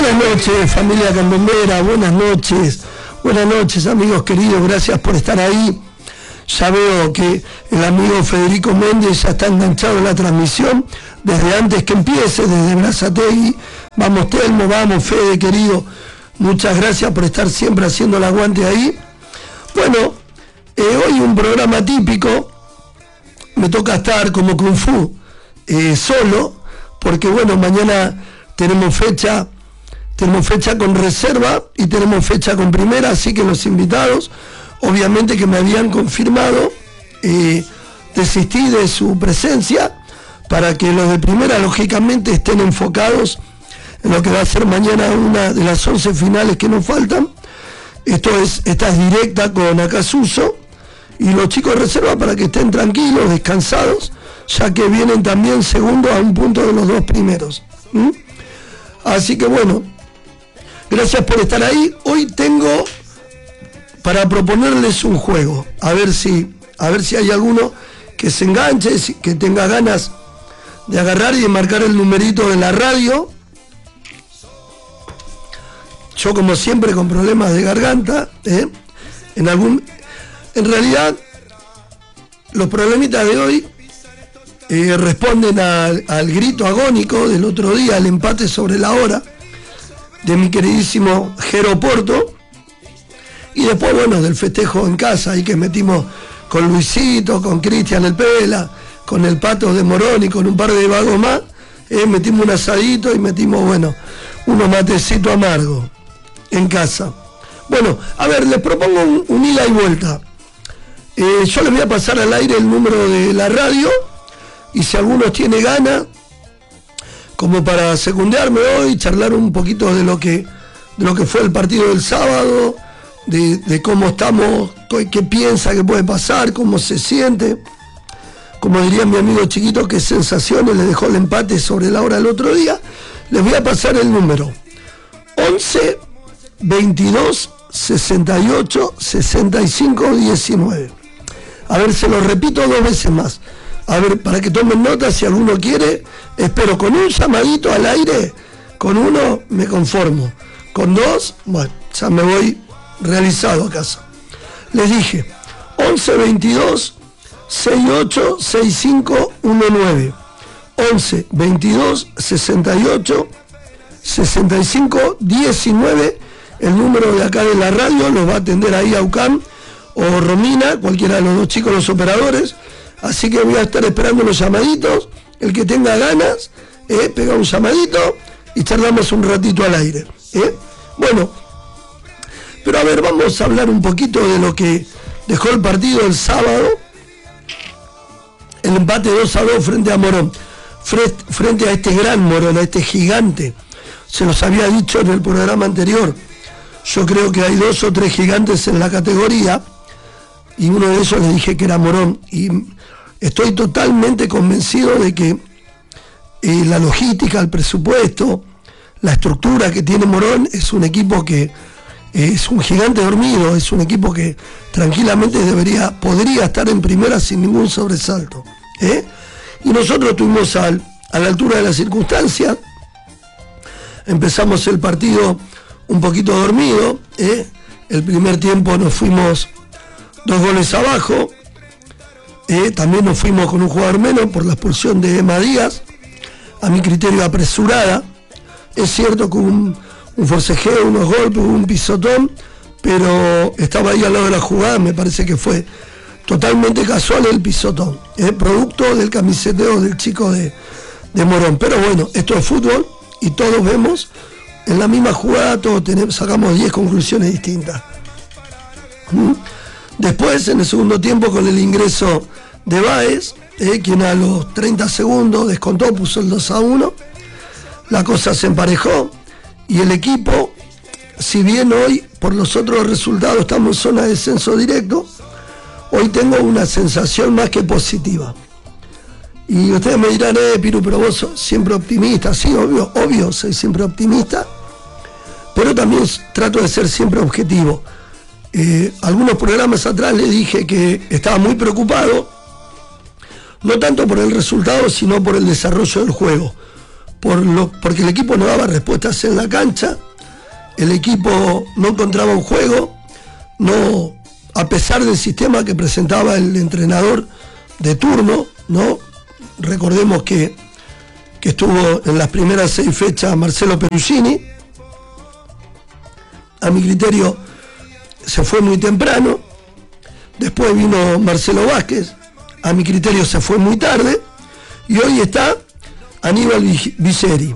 Buenas noches, familia candombera, buenas noches amigos queridos, gracias por estar ahí. Ya veo que el amigo Federico Méndez ya está enganchado en la transmisión desde antes que empiece, desde Berazategui. Vamos Telmo, vamos Fede querido, muchas gracias por estar siempre haciendo el aguante ahí. Bueno, hoy un programa típico, me toca estar como Kung Fu, solo, porque bueno, mañana tenemos fecha con reserva y tenemos fecha con primera, así que los invitados, obviamente que me habían confirmado, desistí de su presencia para que los de primera lógicamente estén enfocados en lo que va a ser mañana una de las 11 finales que nos faltan. Esta es directa con Acasuso y los chicos de reserva para que estén tranquilos, descansados, ya que vienen también segundos a un punto de los dos primeros. Así que bueno, gracias por estar ahí. Hoy tengo para proponerles un juego, a ver si hay alguno que se enganche, que tenga ganas de agarrar y de marcar el numerito de la radio. Yo como siempre con problemas de garganta, en realidad los problemitas de hoy responden al grito agónico del otro día, al empate sobre la hora de mi queridísimo Jero Porto, y después bueno, del festejo en casa ahí que metimos con Luisito, con Cristian el Pela, con el Pato de Morón y con un par de vagos más, metimos un asadito y metimos bueno, unos matecitos amargos en casa. Bueno, a ver, les propongo un ida y vuelta. Yo les voy a pasar al aire el número de la radio y si alguno tiene ganas como para secundarme hoy, charlar un poquito de lo que fue el partido del sábado, de cómo estamos, qué piensa que puede pasar, cómo se siente, como diría mi amigo chiquito, qué sensaciones le dejó el empate sobre la hora del otro día. Les voy a pasar el número 11 22 68 65 19. A ver, se lo repito 2 veces más. A ver, para que tomen nota, si alguno quiere, espero con un llamadito al aire, con uno me conformo, con 2, bueno, ya me voy realizado a casa. Les dije, 11 22 68 65 19, 11 22 68 65 19, el número de acá de la radio, los va a atender ahí Aucán o Romina, cualquiera de los dos chicos, los operadores. Así que voy a estar esperando los llamaditos. El que tenga ganas, pega un llamadito y charlamos un ratito al aire. Bueno, pero a ver, vamos a hablar un poquito de lo que dejó el partido el sábado. El empate 2-2 frente a Morón. Frente a este gran Morón, a este gigante. Se los había dicho en el programa anterior. Yo creo que hay 2 o 3 gigantes en la categoría. Y uno de ellos le dije que era Morón. Y estoy totalmente convencido de que la logística, el presupuesto, la estructura que tiene Morón es un equipo que es un gigante dormido, es un equipo que tranquilamente podría estar en primera sin ningún sobresalto. Y nosotros estuvimos a la altura de las circunstancias, empezamos el partido un poquito dormido, el primer tiempo nos fuimos 2 goles abajo, también nos fuimos con un jugador menos por la expulsión de Emma Díaz, a mi criterio apresurada. Es cierto que un forcejeo, unos golpes, un pisotón, pero estaba ahí al lado de la jugada, me parece que fue totalmente casual el pisotón, producto del camiseteo del chico de Morón. Pero bueno, esto es fútbol y todos vemos en la misma jugada, todos sacamos 10 conclusiones distintas. Después, en el segundo tiempo, con el ingreso de Báez, quien a los 30 segundos descontó, puso el 2-1, la cosa se emparejó y el equipo, si bien hoy por los otros resultados estamos en zona de descenso directo, hoy tengo una sensación más que positiva. Y ustedes me dirán, Piru, pero vos sos siempre optimista. Sí, obvio, soy siempre optimista, pero también trato de ser siempre objetivo. Algunos programas atrás le dije que estaba muy preocupado, no tanto por el resultado, sino por el desarrollo del juego. porque el equipo no daba respuestas en la cancha, el equipo no encontraba un juego, no, a pesar del sistema que presentaba el entrenador de turno, ¿no? Recordemos que estuvo en las primeras 6 fechas Marcelo Perugini. A mi criterio se fue muy temprano. Después vino Marcelo Vázquez, a mi criterio se fue muy tarde. Y hoy está Aníbal Viceri.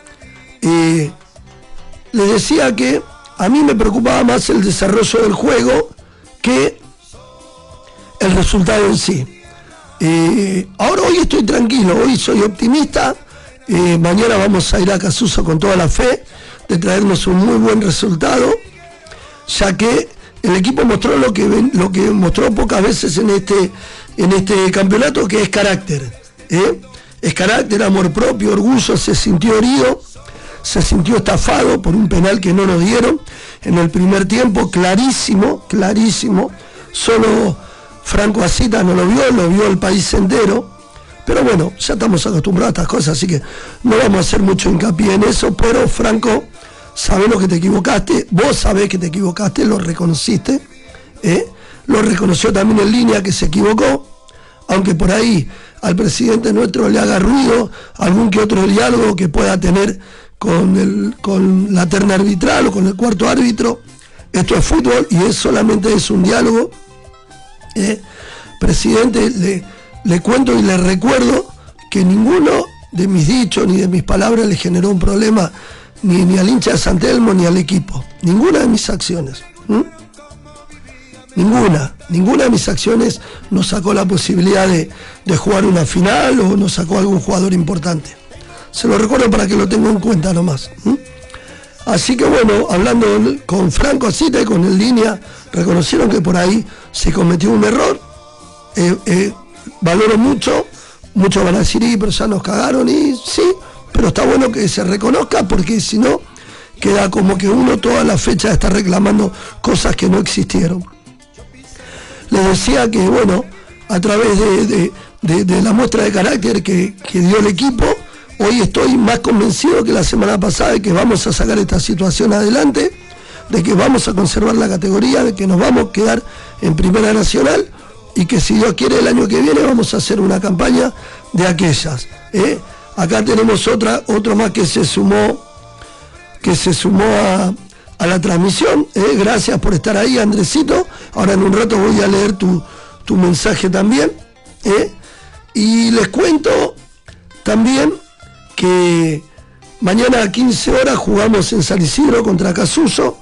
Les decía que a mí me preocupaba más el desarrollo del juego que el resultado en sí. Ahora hoy estoy tranquilo, hoy soy optimista. Mañana vamos a ir a Casuso con toda la fe de traernos un muy buen resultado, ya que el equipo mostró lo que mostró pocas veces en este campeonato, que es carácter. Es carácter, amor propio, orgullo. Se sintió herido, se sintió estafado por un penal que no nos dieron en el primer tiempo, clarísimo. Solo Franco Asita no lo vio el país entero. Pero bueno, ya estamos acostumbrados a estas cosas, así que no vamos a hacer mucho hincapié en eso. Pero Franco, sabés lo que te equivocaste, vos sabés que te equivocaste, lo reconociste, lo reconoció también en línea que se equivocó, aunque por ahí al presidente nuestro le haga ruido algún que otro diálogo que pueda tener con la terna arbitral o con el cuarto árbitro. Esto es fútbol y solamente es un diálogo. Presidente, le cuento y le recuerdo que ninguno de mis dichos ni de mis palabras le generó un problema ni al hincha de San Telmo ni al equipo. Ninguna de mis acciones. Ninguna de mis acciones nos sacó la posibilidad de jugar una final o nos sacó algún jugador importante. Se lo recuerdo para que lo tenga en cuenta nomás. Así que bueno, hablando con Franco Asita y con el línea, reconocieron que por ahí se cometió un error. Valoro mucho, muchos van a decir, pero ya nos cagaron, y sí, pero está bueno que se reconozca, porque si no, queda como que uno toda la fecha está reclamando cosas que no existieron. Les decía que, bueno, a través de la muestra de carácter que dio el equipo, hoy estoy más convencido que la semana pasada de que vamos a sacar esta situación adelante, de que vamos a conservar la categoría, de que nos vamos a quedar en Primera Nacional, y que si Dios quiere el año que viene vamos a hacer una campaña de aquellas. Acá tenemos otro más que se sumó a la transmisión. Gracias por estar ahí, Andresito. Ahora en un rato voy a leer tu mensaje también. Y les cuento también que mañana a 15 horas jugamos en San Isidro contra Casuso.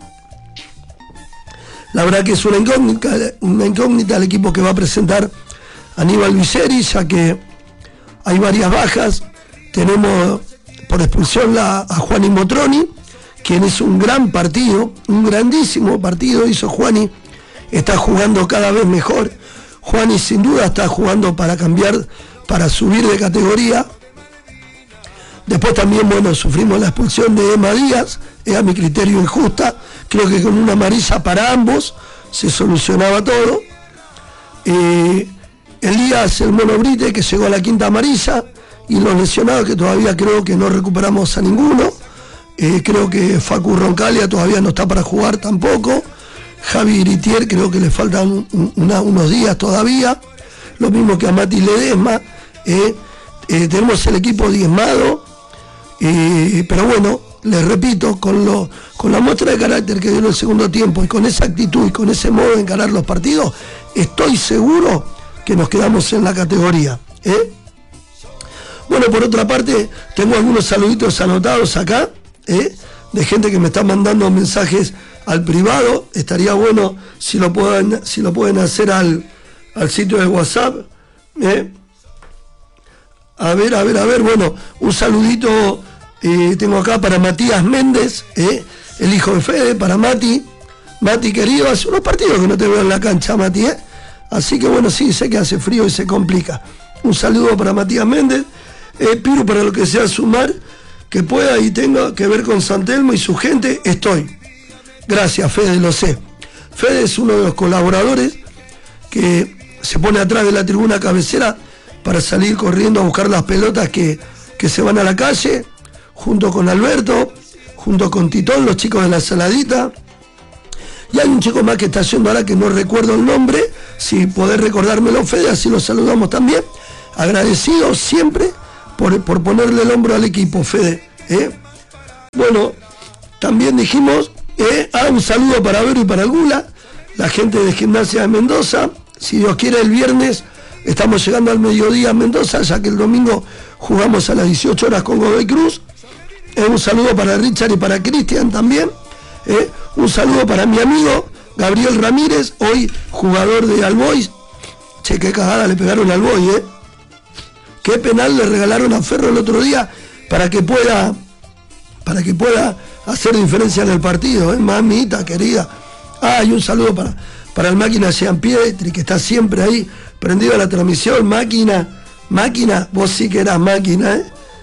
La verdad que es una incógnita el equipo que va a presentar Aníbal Viceri, ya que hay varias bajas. Tenemos por expulsión a Juani Motroni, quien es un gran partido, un grandísimo partido hizo Juani, está jugando cada vez mejor. Juani sin duda está jugando para cambiar, para subir de categoría. Después también, bueno, sufrimos la expulsión de Emma Díaz, es a mi criterio injusta. Creo que con una amarilla para ambos se solucionaba todo. Elías el Mono Brite, que llegó a la 5ª amarilla, y los lesionados que todavía creo que no recuperamos a ninguno. Creo que Facu Roncalia todavía no está para jugar tampoco. Javi Iritier creo que le faltan unos días todavía. Lo mismo que a Mati Ledesma. Tenemos el equipo diezmado. Pero bueno, les repito, con la muestra de carácter que dio en el segundo tiempo y con esa actitud y con ese modo de encarar los partidos, estoy seguro que nos quedamos en la categoría. Bueno, por otra parte, tengo algunos saluditos anotados acá, de gente que me está mandando mensajes al privado. Estaría bueno si lo pueden hacer al sitio de WhatsApp. A ver, bueno, un saludito tengo acá para Matías Méndez, el hijo de Fede, para Mati querido, hace unos partidos que no te veo en la cancha, Mati, así que bueno, sí, sé que hace frío y se complica. Un saludo para Matías Méndez. Piru, para lo que sea sumar, que pueda y tenga que ver con San Telmo y su gente, estoy. Gracias, Fede, lo sé. Fede es uno de los colaboradores que se pone atrás de la tribuna cabecera para salir corriendo a buscar las pelotas que que se van a la calle, junto con Alberto, junto con Titón, los chicos de la Saladita. Y hay un chico más que está yendo ahora que no recuerdo el nombre, si podés recordármelo, Fede, así lo saludamos también. Agradecido siempre por ponerle el hombro al equipo, Fede. Bueno, también dijimos, un saludo para Vero y para el Gula, la gente de Gimnasia de Mendoza. Si Dios quiere, el viernes estamos llegando al mediodía a Mendoza, ya que el domingo jugamos a las 18 horas con Godoy Cruz. Un saludo para Richard y para Cristian también. Un saludo para mi amigo Gabriel Ramírez, hoy jugador de Albois. Che, qué cagada le pegaron al Boy, qué penal le regalaron a Ferro el otro día para que pueda hacer diferencia en el partido, mamita querida. Y un saludo para el máquina Jean Pietri, que está siempre ahí prendido a la transmisión. Máquina, vos sí que eras máquina,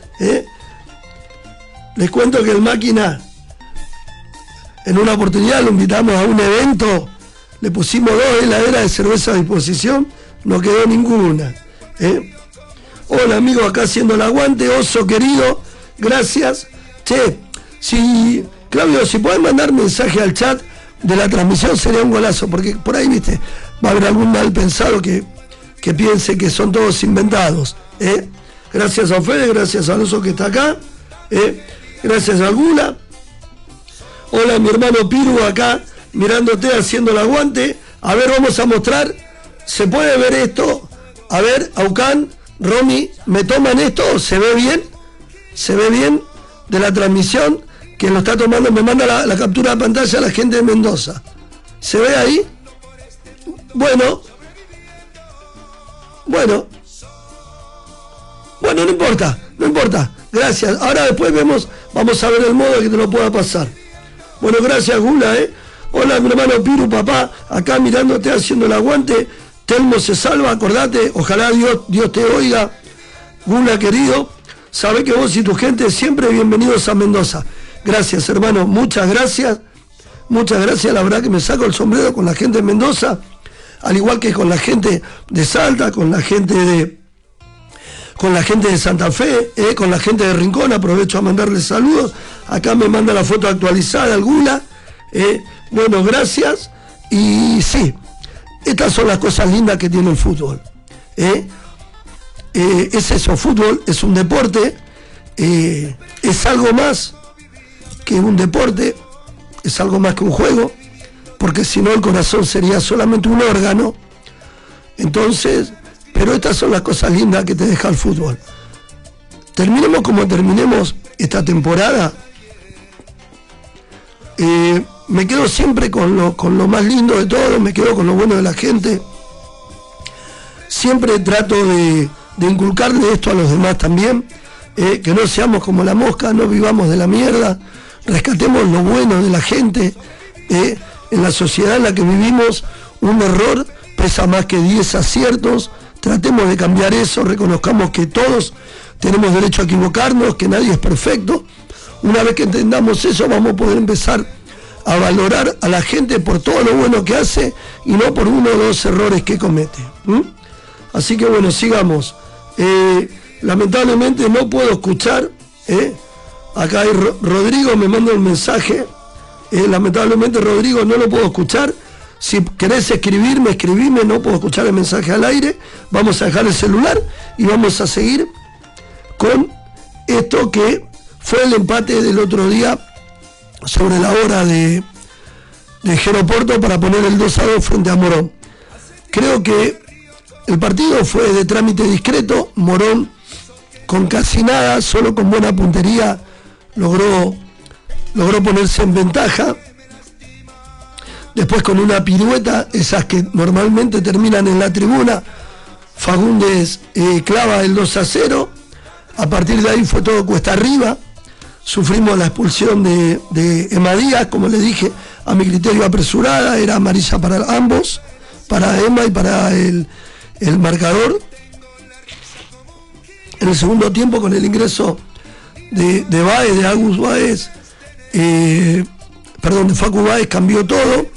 Les cuento que el máquina, en una oportunidad lo invitamos a un evento, le pusimos 2 heladeras de cerveza a disposición, no quedó ninguna. Hola amigo, acá haciendo el aguante, Oso querido, gracias. Che, Claudio, si podés mandar mensaje al chat de la transmisión sería un golazo, porque por ahí, viste, va a haber algún mal pensado que piense que son todos inventados. Gracias a Fede, gracias al Oso que está acá, gracias a Gula. Hola mi hermano Piru acá mirándote haciendo el aguante. A ver, vamos a mostrar, ¿se puede ver esto? A ver, Aucán, Romy, ¿me toman esto? ¿Se ve bien? ¿Se ve bien de la transmisión? Que lo está tomando, me manda la captura de pantalla a la gente de Mendoza. ¿Se ve ahí? Bueno, no importa, gracias. Ahora después vamos a ver el modo que te lo pueda pasar. Bueno, gracias Gula, Hola mi hermano Piru, papá, acá mirándote haciendo el aguante. Telmo se salva, acordate, ojalá Dios te oiga. Gula querido, sabe que vos y tu gente siempre bienvenidos a Mendoza. Gracias hermano, muchas gracias, la verdad que me saco el sombrero con la gente de Mendoza, al igual que con la gente de Salta, con la gente de Santa Fe, con la gente de Rincón. Aprovecho a mandarles saludos. Acá me manda la foto actualizada al Gula. Bueno, gracias. Y sí, estas son las cosas lindas que tiene el fútbol. Es eso, fútbol es un deporte, es algo más que un deporte, es algo más que un juego, porque si no el corazón sería solamente un órgano. Entonces, pero estas son las cosas lindas que te deja el fútbol. Terminemos como terminemos esta temporada, me quedo siempre con lo más lindo de todo, me quedo con lo bueno de la gente. Siempre trato de inculcarle esto a los demás también, que no seamos como la mosca, no vivamos de la mierda, rescatemos lo bueno de la gente. En la sociedad en la que vivimos, un error pesa más que 10 aciertos. Tratemos de cambiar eso, reconozcamos que todos tenemos derecho a equivocarnos, que nadie es perfecto. Una vez que entendamos eso, vamos a poder empezar a valorar a la gente por todo lo bueno que hace y no por 1 o 2 errores que comete. Así que bueno, sigamos. Lamentablemente no puedo escuchar, acá hay Rodrigo me manda un mensaje, lamentablemente Rodrigo no lo puedo escuchar. Si querés escribime, no puedo escuchar el mensaje al aire. Vamos a dejar el celular y vamos a seguir con esto que fue el empate del otro día sobre la hora de Jero Porto para poner el 2-2 frente a Morón. Creo que el partido fue de trámite discreto. Morón con casi nada, solo con buena puntería, logró ponerse en ventaja. Después con una pirueta, esas que normalmente terminan en la tribuna, Fagundes clava el 2-0. A partir de ahí fue todo cuesta arriba. Sufrimos la expulsión de Emma Díaz, como le dije, a mi criterio apresurada, era amarilla para ambos, para Emma y para el marcador. En el segundo tiempo, con el ingreso de Báez, de Agus Báez, de Facu Báez, cambió todo.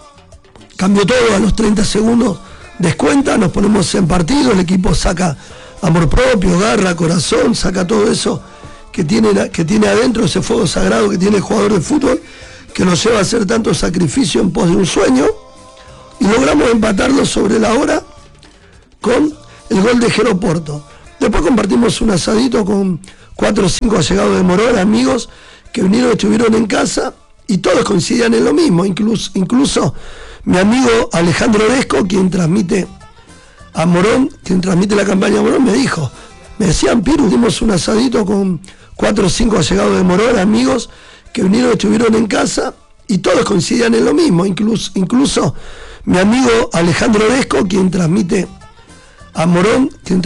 Cambió todo, a los 30 segundos descuenta, nos ponemos en partido, el equipo saca amor propio, garra, corazón, saca todo eso que tiene adentro, ese fuego sagrado que tiene el jugador de fútbol, que nos lleva a hacer tanto sacrificio en pos de un sueño, y logramos empatarlo sobre la hora con el gol de Jero Porto. Después compartimos un asadito con 4 o 5 allegados de Morón, amigos que vinieron, estuvieron en casa, y todos coincidían en lo mismo, incluso mi amigo Alejandro Oresco, quien transmite a Morón, quien transmite la campaña a Morón, me decían, Piru, dimos un asadito con 4 o 5 allegados de Morón, amigos que vinieron, estuvieron en casa, y todos coincidían en lo mismo, incluso mi amigo Alejandro Oresco, quien transmite a Morón, quien